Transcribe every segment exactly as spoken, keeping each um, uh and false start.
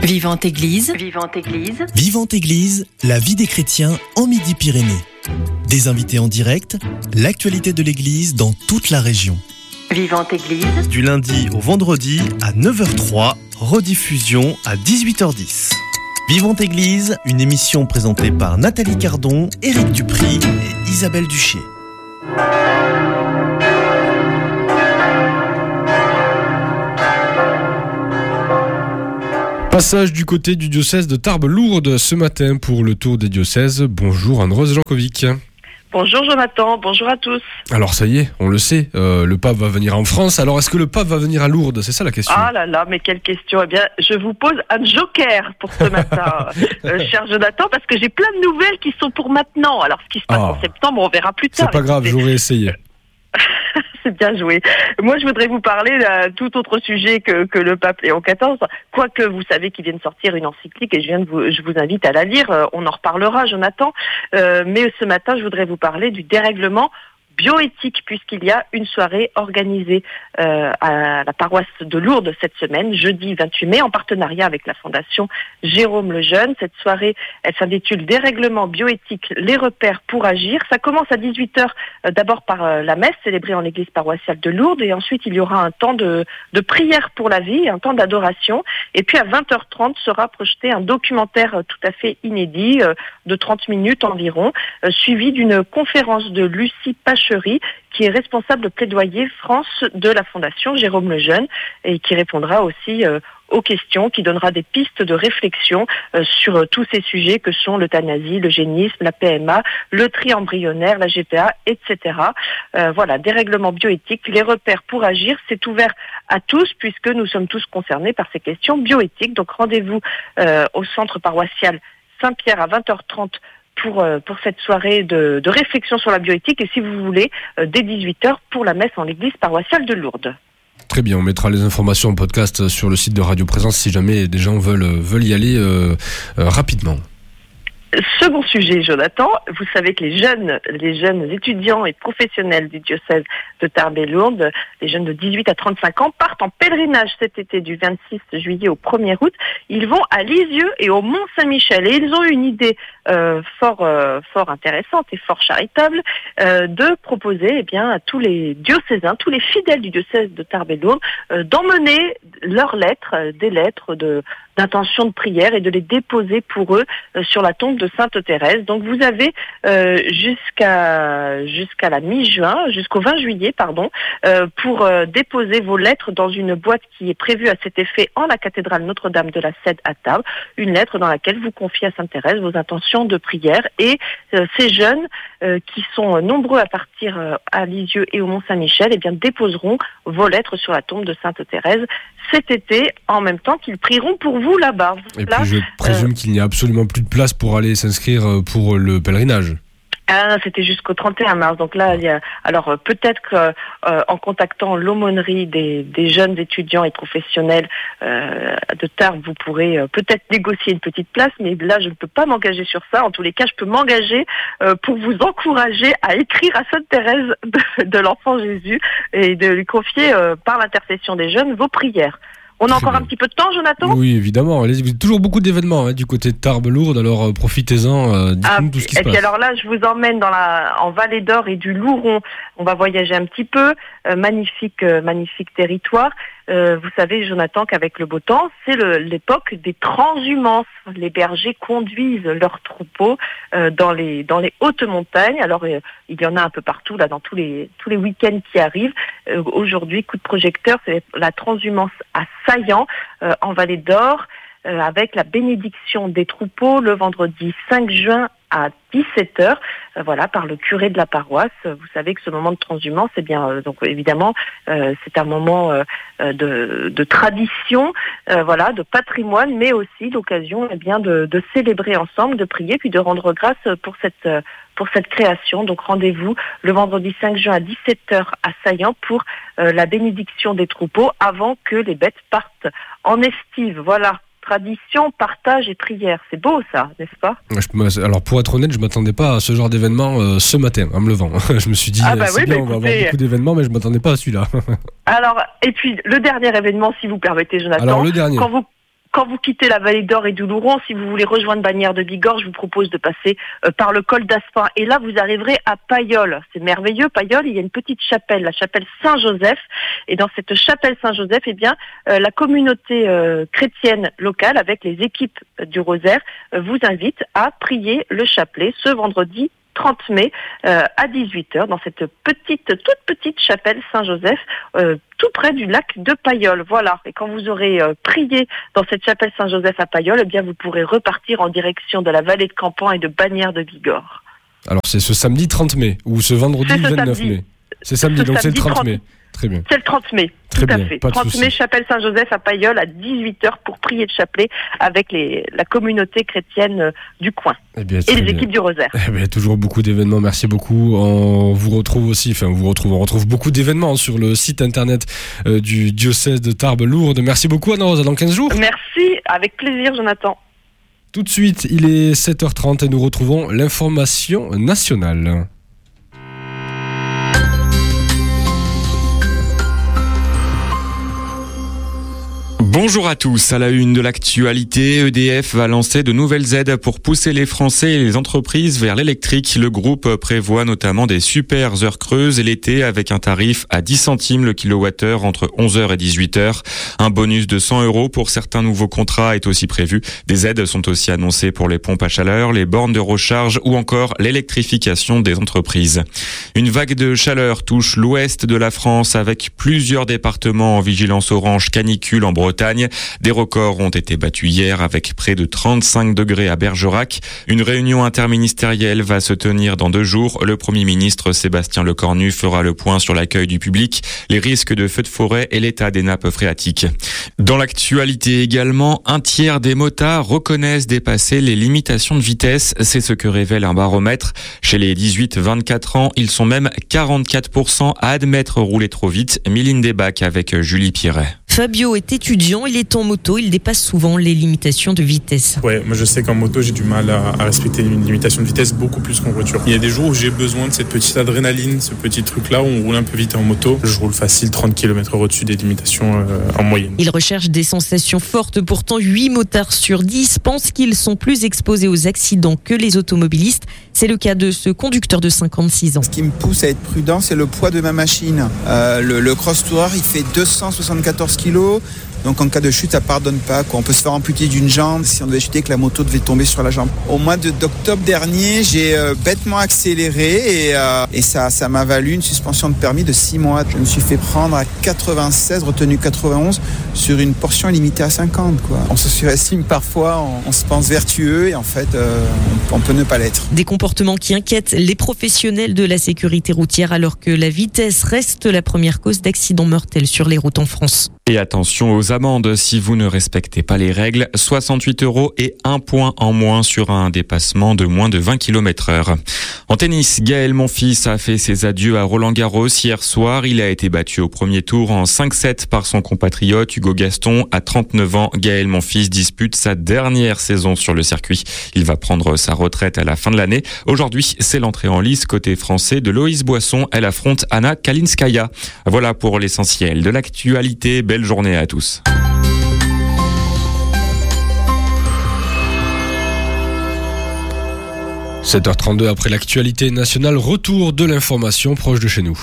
Vivante Église, Vivante Église, Vivante Église, la vie des chrétiens en Midi-Pyrénées. Des invités en direct, l'actualité de l'Église dans toute la région. Vivante Église, du lundi au vendredi à neuf heures trois, rediffusion à dix-huit heures dix. Vivante Église, une émission présentée par Nathalie Cardon, Éric Dupry et Isabelle Duché. Passage du côté du diocèse de Tarbes-Lourdes ce matin pour le tour des diocèses. Bonjour Anne-Rose Jankovic. Bonjour Jonathan, bonjour à tous. Alors ça y est, on le sait, euh, le pape va venir en France. Alors est-ce que le pape va venir à Lourdes ? C'est ça la question. Ah là là, mais quelle question. Eh bien, je vous pose un joker pour ce matin, euh, cher Jonathan, parce que j'ai plein de nouvelles qui sont pour maintenant. Alors ce qui se passe Ah. en septembre, on verra plus tard. C'est pas grave, Écoutez. j'aurais essayé. C'est bien joué. Moi, je voudrais vous parler d'un tout autre sujet que, que le pape Léon quatorze. Quoique, vous savez qu'il vient de sortir une encyclique et je, viens de vous, je vous invite à la lire. Euh, on en reparlera, Jonathan. Euh, mais ce matin, je voudrais vous parler du dérèglement bioéthique, puisqu'il y a une soirée organisée euh, à la paroisse de Lourdes cette semaine, jeudi vingt-huit mai, en partenariat avec la Fondation Jérôme Lejeune. Cette soirée, elle s'intitule Dérèglement bioéthique, les repères pour agir. Ça commence à dix-huit heures, euh, d'abord par euh, la messe célébrée en l'église paroissiale de Lourdes, et ensuite il y aura un temps de, de prière pour la vie, un temps d'adoration, et puis à vingt heures trente sera projeté un documentaire euh, tout à fait inédit, euh, de trente minutes environ, euh, suivi d'une conférence de Lucie Pache, qui est responsable de plaidoyer France de la Fondation Jérôme Lejeune et qui répondra aussi euh, aux questions, qui donnera des pistes de réflexion euh, sur euh, tous ces sujets que sont l'euthanasie, l'eugénisme, la P M A, le tri embryonnaire, la G P A, et cetera. Euh, voilà, dérèglement bioéthique, les repères pour agir, c'est ouvert à tous puisque nous sommes tous concernés par ces questions bioéthiques. Donc rendez-vous euh, au centre paroissial Saint-Pierre à vingt heures trente pour euh, pour cette soirée de, de réflexion sur la bioéthique et si vous voulez, euh, dès dix-huit heures pour la messe en l'église paroissiale de Lourdes. Très bien, on mettra les informations en podcast sur le site de Radio Présence si jamais des gens veulent, veulent y aller euh, euh, rapidement. Second sujet, Jonathan, vous savez que les jeunes, les jeunes étudiants et professionnels du diocèse de Tarbes-Lourdes, les jeunes de dix-huit à trente-cinq ans, partent en pèlerinage cet été du vingt-six juillet au premier août. Ils vont à Lisieux et au Mont-Saint-Michel et ils ont une idée euh, fort, euh, fort intéressante et fort charitable euh, de proposer, eh bien, à tous les diocésains, tous les fidèles du diocèse de Tarbes-Lourdes, euh, d'emmener leurs lettres, euh, des lettres de d'intention de prière et de les déposer pour eux euh, sur la tombe de Sainte Thérèse. Donc vous avez euh, jusqu'à jusqu'à la mi-juin, jusqu'au vingt juillet, pardon, euh, pour euh, déposer vos lettres dans une boîte qui est prévue à cet effet en la cathédrale Notre-Dame de la Cède à Tarbes, une lettre dans laquelle vous confiez à Sainte Thérèse vos intentions de prière. Et euh, ces jeunes euh, qui sont nombreux à partir euh, à Lisieux et au Mont-Saint-Michel, eh bien déposeront vos lettres sur la tombe de Sainte Thérèse cet été, en même temps qu'ils prieront pour vous là-bas. Et Là, puis je présume euh... qu'il n'y a absolument plus de place pour aller s'inscrire pour le pèlerinage. Ah, c'était jusqu'au trente et un mars. Donc là, il y a, alors euh, peut-être qu'en euh, contactant l'aumônerie des, des jeunes étudiants et professionnels euh, de Tarbes, vous pourrez euh, peut-être négocier une petite place. Mais là, je ne peux pas m'engager sur ça. En tous les cas, je peux m'engager euh, pour vous encourager à écrire à Sainte Thérèse de, de l'Enfant Jésus et de lui confier euh, par l'intercession des jeunes vos prières. On a encore un petit peu de temps, Jonathan ? Oui, évidemment. Il y a toujours beaucoup d'événements hein, du côté de Tarbes-Lourdes, alors euh, profitez-en, euh, dites-nous ah, tout ce qui se et passe. Et puis alors là, je vous emmène dans la, en Vallée d'Or et du Louron. On va voyager un petit peu. Euh, magnifique, euh, magnifique territoire. Euh, vous savez, Jonathan, qu'avec le beau temps, c'est le, l'époque des transhumances. Les bergers conduisent leurs troupeaux euh, dans les dans les hautes montagnes. Alors, euh, il y en a un peu partout, là, dans tous les tous les week-ends qui arrivent. Euh, aujourd'hui, coup de projecteur, c'est la transhumance à Saillant, euh, en Vallée d'Or, euh, avec la bénédiction des troupeaux le vendredi cinq juin à dix-sept heures, euh, voilà, par le curé de la paroisse. Vous savez que ce moment de transhumance, eh bien, euh, donc évidemment, euh, c'est un moment euh, de, de tradition, euh, voilà, de patrimoine, mais aussi l'occasion, eh bien, de, de célébrer ensemble, de prier, puis de rendre grâce pour cette pour cette création. Donc rendez-vous le vendredi cinq juin à dix-sept heures à Saillant pour euh, la bénédiction des troupeaux avant que les bêtes partent en estive. Voilà. Tradition, partage et prière. C'est beau ça, n'est-ce pas ? Alors pour être honnête, je ne m'attendais pas à ce genre d'événement euh, ce matin, en me levant. Je me suis dit, ah bah c'est oui, bien, bah on va écoutez... avoir beaucoup d'événements, mais je ne m'attendais pas à celui-là. Alors, et puis le dernier événement, si vous permettez, Jonathan. Alors le dernier. Quand vous quand vous quittez la vallée d'Or et d'Oulouron, si vous voulez rejoindre Bagnères de Bigorre, je vous propose de passer euh, par le col d'Aspin. Et là, vous arriverez à Payolle. C'est merveilleux, Payolle. Il y a une petite chapelle, la chapelle Saint-Joseph. Et dans cette chapelle Saint-Joseph, eh bien, euh, la communauté euh, chrétienne locale, avec les équipes du Rosaire, euh, vous invite à prier le chapelet ce vendredi trente mai euh, à dix-huit heures dans cette petite, toute petite chapelle Saint-Joseph, euh, tout près du lac de Payolle. Voilà. Et quand vous aurez euh, prié dans cette chapelle Saint-Joseph à Payolle, eh bien vous pourrez repartir en direction de la vallée de Campan et de Bagnères de Bigorre. Alors c'est ce samedi trente mai ou ce vendredi c'est ce vingt-neuf samedi. mai. C'est samedi, Ce donc samedi c'est le trente trente mai. Très bien. C'est le trente mai, Très tout à bien, fait. pas de trente souci. mai, chapelle Saint-Joseph à Payolle à dix-huit heures pour prier le chapelet avec les, la communauté chrétienne euh, du coin Eh bien, et très les bien. équipes du Rosaire. Eh bien, toujours beaucoup d'événements, merci beaucoup. On vous retrouve aussi, enfin on vous retrouve, on retrouve beaucoup d'événements sur le site internet euh, du diocèse de Tarbes-Lourdes. Merci beaucoup Anna-Rose, à dans quinze jours. Merci, avec plaisir Jonathan. Tout de suite, il est sept heures trente et nous retrouvons l'information nationale. Bonjour à tous, à la une de l'actualité, E D F va lancer de nouvelles aides pour pousser les Français et les entreprises vers l'électrique. Le groupe prévoit notamment des super heures creuses l'été avec un tarif à dix centimes le kilowattheure entre onze heures et dix-huit heures. Un bonus de cent euros pour certains nouveaux contrats est aussi prévu. Des aides sont aussi annoncées pour les pompes à chaleur, les bornes de recharge ou encore l'électrification des entreprises. Une vague de chaleur touche l'ouest de la France avec plusieurs départements en vigilance orange canicule en Bretagne. Des records ont été battus hier avec près de trente-cinq degrés à Bergerac. Une réunion interministérielle va se tenir dans deux jours. Le Premier ministre Sébastien Lecornu fera le point sur l'accueil du public, les risques de feux de forêt et l'état des nappes phréatiques. Dans l'actualité également, un tiers des motards reconnaissent dépasser les limitations de vitesse. C'est ce que révèle un baromètre. Chez les dix-huit vingt-quatre ans, ils sont même quarante-quatre pour cent à admettre rouler trop vite. Mylène Desbacs avec Julie Piret. Fabio est étudiant, il est en moto, il dépasse souvent les limitations de vitesse. Ouais, moi je sais qu'en moto j'ai du mal à, à respecter une limitation de vitesse beaucoup plus qu'en voiture. Il y a des jours où j'ai besoin de cette petite adrénaline, ce petit truc là où on roule un peu vite en moto. Je roule facile trente kilomètres heure au-dessus des limitations euh, en moyenne. Il recherche des sensations fortes, pourtant huit motards sur dix pensent qu'ils sont plus exposés aux accidents que les automobilistes. C'est le cas de ce conducteur de cinquante-six ans. Ce qui me pousse à être prudent, c'est le poids de ma machine. Euh, le, le Cross Tourer, il fait deux cent soixante-quatorze kilos. Donc en cas de chute, ça pardonne pas, quoi. On peut se faire amputer d'une jambe si on devait chuter, que la moto devait tomber sur la jambe. Au mois de, d'octobre dernier, j'ai euh, bêtement accéléré et, euh, et ça, ça m'a valu une suspension de permis de six mois. Je me suis fait prendre à quatre-vingt-seize, retenu quatre-vingt-onze sur une portion limitée à cinquante, quoi. On se surestime parfois, on, on se pense vertueux et en fait, euh, on, on peut ne pas l'être. Des comportements qui inquiètent les professionnels de la sécurité routière alors que la vitesse reste la première cause d'accidents mortels sur les routes en France. Et attention aux amendes si vous ne respectez pas les règles. soixante-huit euros et un point en moins sur un dépassement de moins de vingt kilomètres heure. En tennis, Gaël Monfils a fait ses adieux à Roland-Garros hier soir. Il a été battu au premier tour en cinq sept par son compatriote Hugo Gaston. À trente-neuf ans, Gaël Monfils dispute sa dernière saison sur le circuit. Il va prendre sa retraite à la fin de l'année. Aujourd'hui, c'est l'entrée en lice côté français de Loïs Boisson. Elle affronte Anna Kalinskaya. Voilà pour l'essentiel de l'actualité. Belle journée à tous. sept heures trente-deux après l'actualité nationale, retour de l'information proche de chez nous.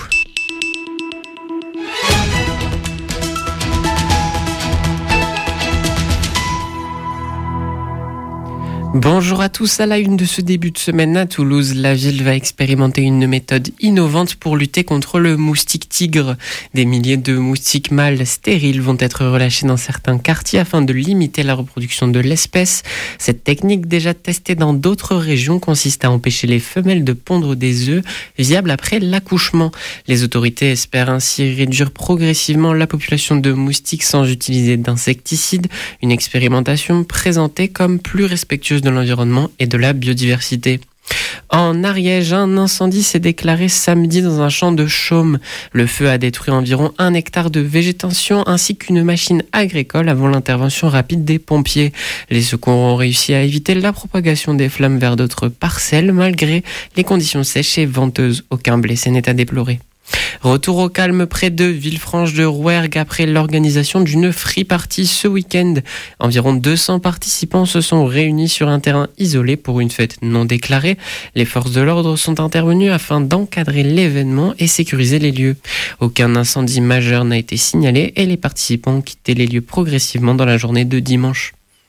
Bonjour à tous, à la une de ce début de semaine à Toulouse, la ville va expérimenter une méthode innovante pour lutter contre le moustique tigre. Des milliers de moustiques mâles stériles vont être relâchés dans certains quartiers afin de limiter la reproduction de l'espèce. Cette technique, déjà testée dans d'autres régions, consiste à empêcher les femelles de pondre des œufs viables après l'accouchement. Les autorités espèrent ainsi réduire progressivement la population de moustiques sans utiliser d'insecticides, une expérimentation présentée comme plus respectueuse de l'environnement et de la biodiversité. En Ariège, un incendie s'est déclaré samedi dans un champ de chaume. Le feu a détruit environ un hectare de végétation ainsi qu'une machine agricole avant l'intervention rapide des pompiers. Les secours ont réussi à éviter la propagation des flammes vers d'autres parcelles malgré les conditions sèches et venteuses. Aucun blessé n'est à déplorer. Retour au calme près de Villefranche de Rouergue après l'organisation d'une free party ce week-end. Environ deux cents participants se sont réunis sur un terrain isolé pour une fête non déclarée. Les forces de l'ordre sont intervenues afin d'encadrer l'événement et sécuriser les lieux. Aucun incendie majeur n'a été signalé et les participants ont quitté les lieux progressivement dans la journée de dimanche.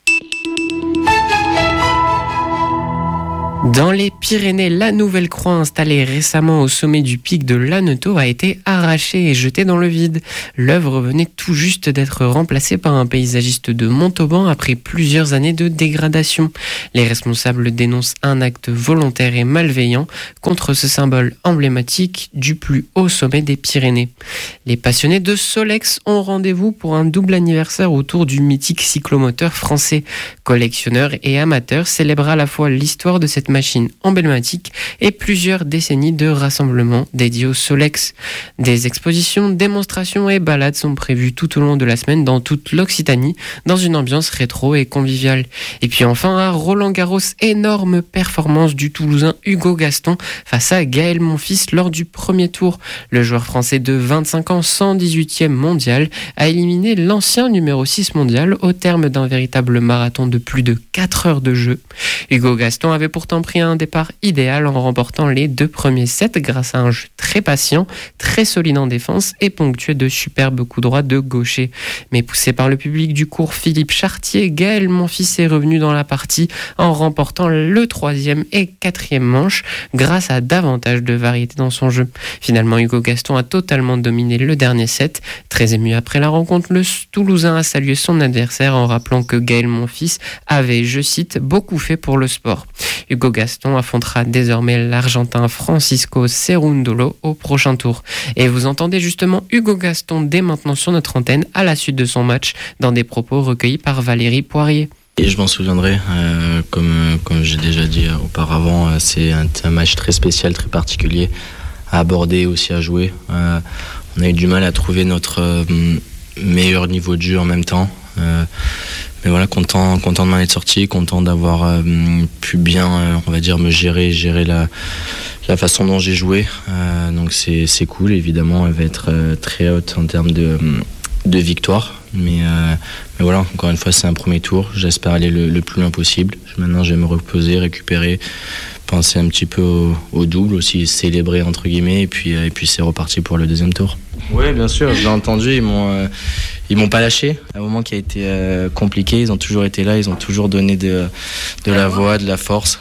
Dans les Pyrénées, la nouvelle croix installée récemment au sommet du pic de Lanneteau a été arrachée et jetée dans le vide. L'œuvre venait tout juste d'être remplacée par un paysagiste de Montauban après plusieurs années de dégradation. Les responsables dénoncent un acte volontaire et malveillant contre ce symbole emblématique du plus haut sommet des Pyrénées. Les passionnés de Solex ont rendez-vous pour un double anniversaire autour du mythique cyclomoteur français. Collectionneurs et amateurs célèbrent à la fois l'histoire de cette machine emblématique et plusieurs décennies de rassemblements dédiés au Solex. Des expositions, démonstrations et balades sont prévues tout au long de la semaine dans toute l'Occitanie, dans une ambiance rétro et conviviale. Et puis enfin, à Roland-Garros, énorme performance du Toulousain Hugo Gaston face à Gaël Monfils lors du premier tour. Le joueur français de vingt-cinq ans, cent dix-huitième mondial, a éliminé l'ancien numéro six mondial au terme d'un véritable marathon de plus de quatre heures de jeu. Hugo Gaston avait pourtant pris un départ idéal en remportant les deux premiers sets grâce à un jeu très patient, très solide en défense et ponctué de superbes coups droits de gaucher. Mais poussé par le public du cours Philippe Chartier, Gaël Monfils est revenu dans la partie en remportant le troisième et quatrième manche grâce à davantage de variété dans son jeu. Finalement, Hugo Gaston a totalement dominé le dernier set. Très ému après la rencontre, le Toulousain a salué son adversaire en rappelant que Gaël Monfils avait, je cite, beaucoup fait pour le sport. Hugo Gaston affrontera désormais l'Argentin Francisco Cerundolo au prochain tour. Et vous entendez justement Hugo Gaston dès maintenant sur notre antenne à la suite de son match dans des propos recueillis par Valérie Poirier. Et je m'en souviendrai, euh, comme, comme j'ai déjà dit auparavant, euh, c'est un, un match très spécial, très particulier à aborder, aussi à jouer. Euh, on a eu du mal à trouver notre euh, meilleur niveau de jeu en même temps. Euh, mais voilà, content, content de m'en être sorti, content d'avoir euh, pu bien, euh, on va dire, me gérer, gérer la, la façon dont j'ai joué. Euh, donc c'est, c'est cool, évidemment, elle va être euh, très haute en termes de, de victoire. Mais, euh, mais voilà, encore une fois, c'est un premier tour. J'espère aller le, le plus loin possible. Maintenant, je vais me reposer, récupérer, penser un petit peu au, au double, aussi célébrer entre guillemets, et puis, et puis c'est reparti pour le deuxième tour. Oui, bien sûr, je l'ai entendu, ils m'ont, euh, ils m'ont pas lâché. Un moment qui a été euh, compliqué, ils ont toujours été là, ils ont toujours donné de, de la voix, de la force.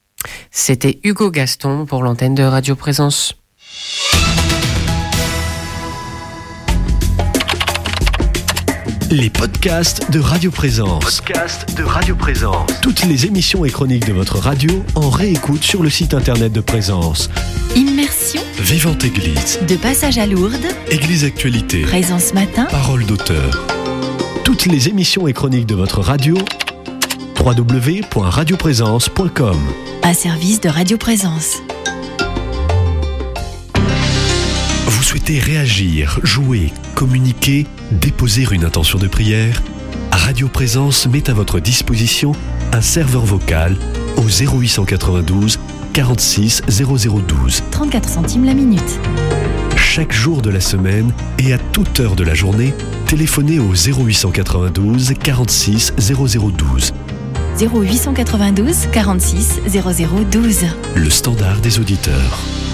C'était Hugo Gaston pour l'antenne de Radio Présence. Les podcasts de Radio Présence. Podcasts de Radio Présence. Toutes les émissions et chroniques de votre radio en réécoute sur le site internet de Présence. Immersion. Vivante Église. De passage à Lourdes. Église Actualité. Présence Matin. Parole d'auteur. Toutes les émissions et chroniques de votre radio. w w w point radio présence point com. Un service de Radio Présence. Vous souhaitez réagir, jouer, communiquer, déposer une intention de prière? Radio Présence met à votre disposition un serveur vocal au zéro huit cent quatre-vingt-douze quarante-six zéro zéro douze. trente-quatre centimes la minute. Chaque jour de la semaine et à toute heure de la journée, téléphonez au zéro huit cent quatre-vingt-douze quarante-six zéro zéro douze. zéro huit cent quatre-vingt-douze quarante-six zéro zéro douze. Le standard des auditeurs.